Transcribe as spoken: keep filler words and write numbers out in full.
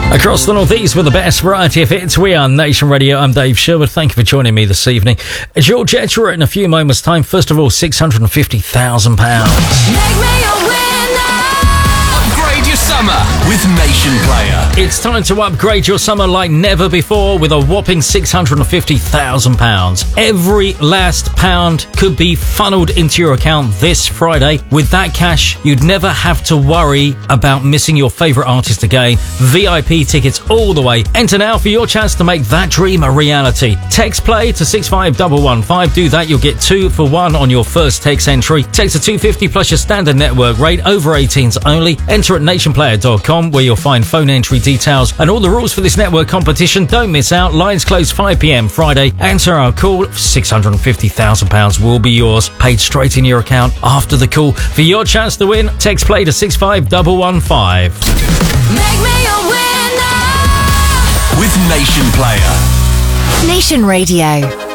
Across the Northeast with the best variety of hits, we are Nation Radio. I'm Dave Sherwood. Thank you for joining me this evening. George Etcher in a few moments' time. First of all, six hundred fifty thousand pounds. Make me a winner. Upgrade your summer with Nation Player. It's time to upgrade your summer like never before with a whopping six hundred fifty thousand pounds. Every last pound could be funneled into your account this Friday. With that cash, you'd never have to worry about missing your favourite artist again. V I P tickets all the way. Enter now for your chance to make that dream a reality. Text play to six five one one five. Do that, you'll get two for one on your first text entry. Text to two fifty plus your standard network rate. Over eighteens only. Enter at nation player dot com where you'll find phone entry details and all the rules for this network competition. Don't miss out. Lines close five p.m. Friday. Answer our call. six hundred fifty thousand pounds will be yours. Paid straight in your account after the call. For your chance to win, text play to six five one one five. Make me a winner. With Nation Player. Nation Radio.